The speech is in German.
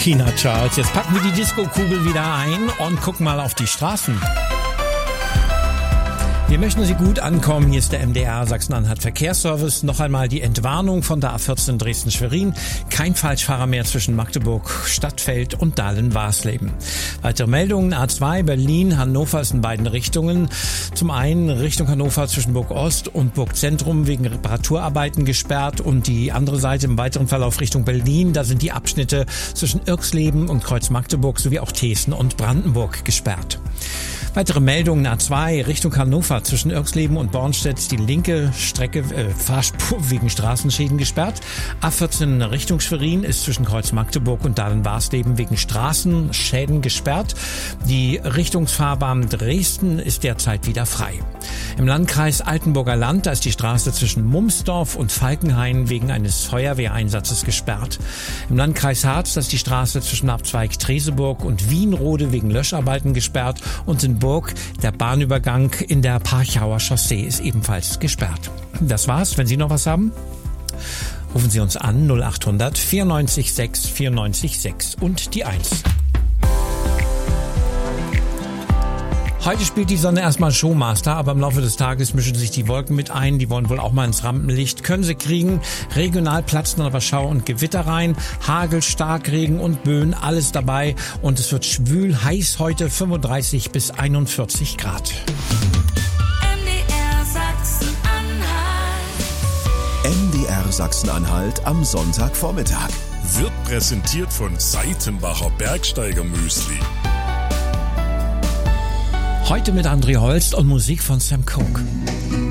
Tina Charles. Jetzt packen wir die Disco-Kugel wieder ein und gucken mal auf die Straßen. Wir möchten Sie gut ankommen. Hier ist der MDR Sachsen-Anhalt Verkehrsservice. Noch einmal die Entwarnung von der A14 Dresden-Schwerin. Kein Falschfahrer mehr zwischen Magdeburg, Stadtfeld und Dahlen-Warsleben. Weitere Meldungen: A2 Berlin-Hannover ist in beiden Richtungen. Zum einen Richtung Hannover zwischen Burg Ost und Burg Zentrum wegen Reparaturarbeiten gesperrt und die andere Seite im weiteren Verlauf Richtung Berlin. Da sind die Abschnitte zwischen Irxleben und Kreuz Magdeburg sowie auch Thesen und Brandenburg gesperrt. Weitere Meldungen: A2 Richtung Hannover zwischen Irxleben und Bornstedt die linke Strecke Fahrspur wegen Straßenschäden gesperrt. A14 Richtung Schwerin ist zwischen Kreuz Magdeburg und Dahlen-Warsleben wegen Straßenschäden gesperrt. Die Richtungsfahrbahn Dresden ist derzeit wieder frei. Im Landkreis Altenburger Land, da ist die Straße zwischen Mumsdorf und Falkenhain wegen eines Feuerwehreinsatzes gesperrt. Im Landkreis Harz, da ist die Straße zwischen Abzweig Treseburg und Wienrode wegen Löscharbeiten gesperrt und in Burg der Bahnübergang in der Parchauer Chaussee ist ebenfalls gesperrt. Das war's. Wenn Sie noch was haben, rufen Sie uns an 0800 94 6 94 6 und die 1. Heute spielt die Sonne erstmal Showmaster, aber im Laufe des Tages mischen sich die Wolken mit ein. Die wollen wohl auch mal ins Rampenlicht. Können sie kriegen. Regional platzen aber Schauer und Gewitter rein. Hagel, Starkregen und Böen, alles dabei. Und es wird schwül, heiß heute, 35 bis 41 Grad. MDR Sachsen-Anhalt am Sonntagvormittag. Wird präsentiert von Seitenbacher Bergsteigermüsli. Heute mit André Holst und Musik von Sam Cooke.